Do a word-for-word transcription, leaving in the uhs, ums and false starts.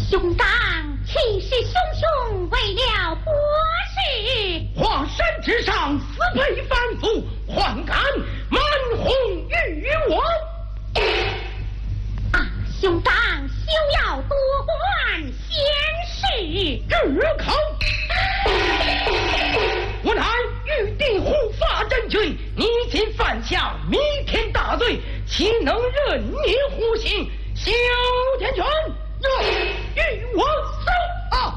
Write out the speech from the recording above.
兄长气势汹汹，为了国事， 华山之上，死辈反复，还敢蛮横于我？ 啊，兄长休要多管闲事， 日寇！我乃玉帝护法真君，你今犯下弥天大罪，岂能任你胡行？小天权，与我